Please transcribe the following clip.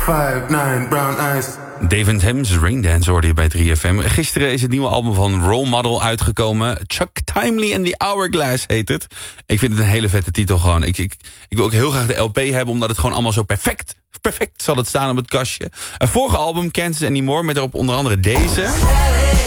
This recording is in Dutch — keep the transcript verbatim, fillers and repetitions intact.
five nine brown eyes. David Hems, Raindance hoorde je bij drie F M. Gisteren is het nieuwe album van Role Model uitgekomen. Chuck Timely and the Hourglass heet het. Ik vind het een hele vette titel gewoon. Ik, ik, ik wil ook heel graag de L P hebben, omdat het gewoon allemaal zo perfect, perfect zal het staan op het kastje. Een vorige album, Kansas Anymore, met erop onder andere deze.